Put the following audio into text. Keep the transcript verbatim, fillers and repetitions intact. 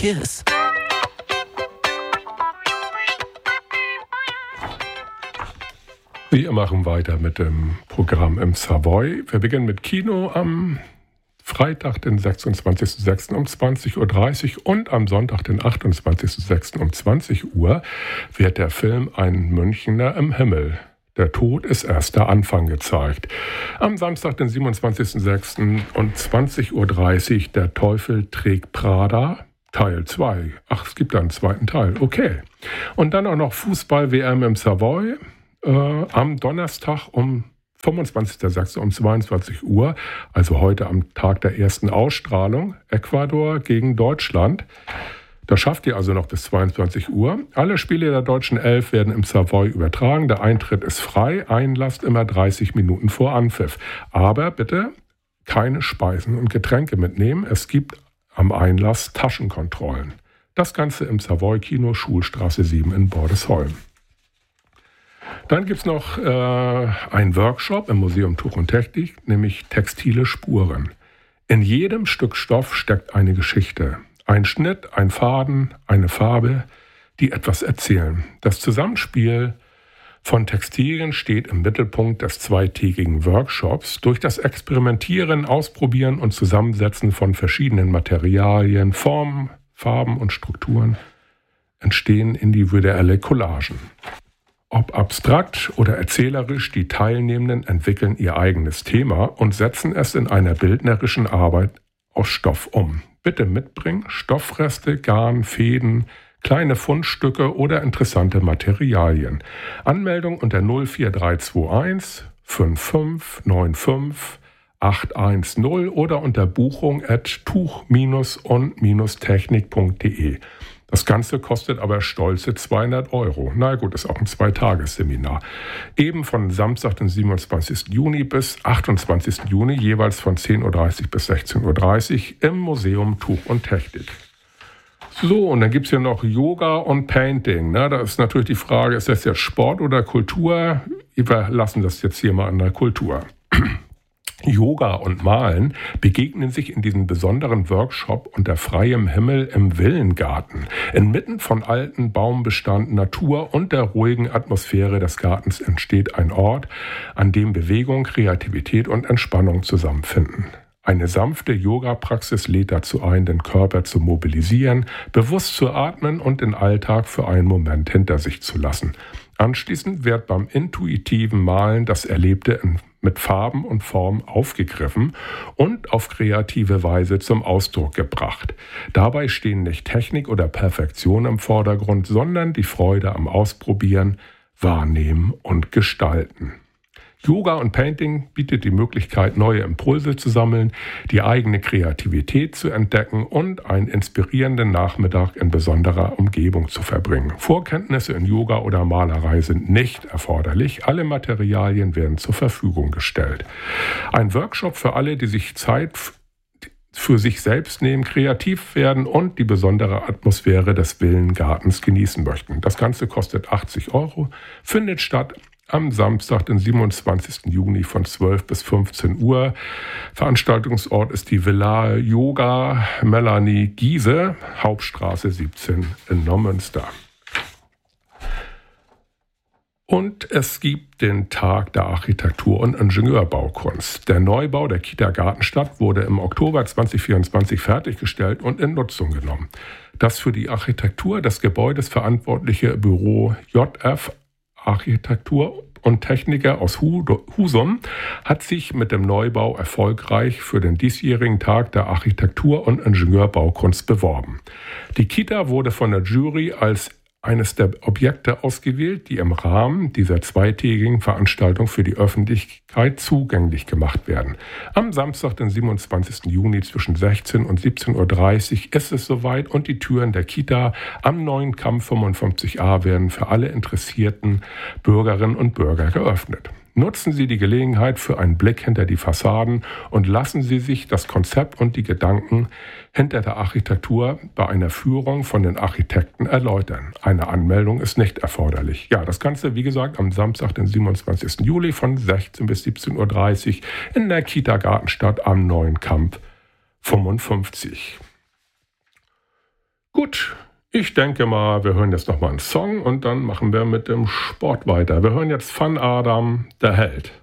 Kiss. Wir machen weiter mit dem Programm im Savoy. Wir beginnen mit Kino am Freitag, den sechsundzwanzigsten sechsten um zwanzig Uhr dreißig und am Sonntag, den achtundzwanzigsten sechsten um zwanzig Uhr wird der Film Ein Münchener im Himmel. Der Tod ist erst der Anfang gezeigt. Am Samstag, den siebenundzwanzigsten sechsten um zwanzig Uhr dreißig Der Teufel trägt Prada, Teil zwei. Ach, es gibt da einen zweiten Teil. Okay. Und dann auch noch Fußball-W M im Savoy. Äh, am Donnerstag um fünfundzwanzigsten sechsten um zweiundzwanzig Uhr, also heute am Tag der ersten Ausstrahlung, Ecuador gegen Deutschland. Das schafft ihr also noch bis zweiundzwanzig Uhr. Alle Spiele der deutschen Elf werden im Savoy übertragen. Der Eintritt ist frei, Einlass immer dreißig Minuten vor Anpfiff. Aber bitte keine Speisen und Getränke mitnehmen. Es gibt am Einlass Taschenkontrollen. Das Ganze im Savoy-Kino, Schulstraße sieben in Bordesholm. Dann gibt es noch äh, einen Workshop im Museum Tuch und Technik, nämlich Textile Spuren. In jedem Stück Stoff steckt eine Geschichte. Ein Schnitt, ein Faden, eine Farbe, die etwas erzählen. Das Zusammenspiel von Textilien steht im Mittelpunkt des zweitägigen Workshops. Durch das Experimentieren, Ausprobieren und Zusammensetzen von verschiedenen Materialien, Formen, Farben und Strukturen entstehen individuelle Collagen. Ob abstrakt oder erzählerisch, die Teilnehmenden entwickeln ihr eigenes Thema und setzen es in einer bildnerischen Arbeit aus Stoff um. Bitte mitbringen Stoffreste, Garn, Fäden, kleine Fundstücke oder interessante Materialien. Anmeldung unter null vier drei zwei eins fünf fünf neun fünf acht eins null oder unter buchung at tuch und technik punkt de. Das Ganze kostet aber stolze zweihundert Euro. Na gut, ist auch ein Zweitagesseminar. Eben von Samstag, den siebenundzwanzigsten Juni bis achtundzwanzigsten Juni, jeweils von zehn Uhr dreißig bis sechzehn Uhr dreißig im Museum Tuch und Technik. So, und dann gibt es hier noch Yoga und Painting. Na, da ist natürlich die Frage, ist das jetzt Sport oder Kultur? Wir lassen das jetzt hier mal an der Kultur. Yoga und Malen begegnen sich in diesem besonderen Workshop unter freiem Himmel im Villengarten. Inmitten von alten Baumbestand, Natur und der ruhigen Atmosphäre des Gartens entsteht ein Ort, an dem Bewegung, Kreativität und Entspannung zusammenfinden. Eine sanfte Yoga-Praxis lädt dazu ein, den Körper zu mobilisieren, bewusst zu atmen und den Alltag für einen Moment hinter sich zu lassen. Anschließend wird beim intuitiven Malen das Erlebte in mit Farben und Formen aufgegriffen und auf kreative Weise zum Ausdruck gebracht. Dabei stehen nicht Technik oder Perfektion im Vordergrund, sondern die Freude am Ausprobieren, Wahrnehmen und Gestalten. Yoga und Painting bietet die Möglichkeit, neue Impulse zu sammeln, die eigene Kreativität zu entdecken und einen inspirierenden Nachmittag in besonderer Umgebung zu verbringen. Vorkenntnisse in Yoga oder Malerei sind nicht erforderlich. Alle Materialien werden zur Verfügung gestellt. Ein Workshop für alle, die sich Zeit für sich selbst nehmen, kreativ werden und die besondere Atmosphäre des Villengartens genießen möchten. Das Ganze kostet achtzig Euro, findet statt am Samstag, den siebenundzwanzigsten Juni von zwölf bis fünfzehn Uhr. Veranstaltungsort ist die Villa Yoga Melanie Giese, Hauptstraße siebzehn in Neumünster. Und es gibt den Tag der Architektur- und Ingenieurbaukunst. Der Neubau der Kita Gartenstadt wurde im Oktober zweitausendvierundzwanzig fertiggestellt und in Nutzung genommen. Das für die Architektur des Gebäudes verantwortliche Büro J F Architektur und Techniker aus Husum hat sich mit dem Neubau erfolgreich für den diesjährigen Tag der Architektur- und Ingenieurbaukunst beworben. Die Kita wurde von der Jury als eines der Objekte ausgewählt, die im Rahmen dieser zweitägigen Veranstaltung für die Öffentlichkeit zugänglich gemacht werden. Am Samstag, den siebenundzwanzigsten Juni zwischen sechzehn und siebzehn Uhr dreißig ist es soweit und die Türen der Kita am neuen Kamp fünfundfünfzig a werden für alle interessierten Bürgerinnen und Bürger geöffnet. Nutzen Sie die Gelegenheit für einen Blick hinter die Fassaden und lassen Sie sich das Konzept und die Gedanken hinter der Architektur bei einer Führung von den Architekten erläutern. Eine Anmeldung ist nicht erforderlich. Ja, das Ganze, wie gesagt, am Samstag, den siebenundzwanzigsten Juli von sechzehn bis siebzehn Uhr dreißig in der Kita Gartenstadt am neuen Kamp fünfundfünfzig. Gut, ich denke mal, wir hören jetzt nochmal einen Song und dann machen wir mit dem Sport weiter. Wir hören jetzt Van Adam, der Held.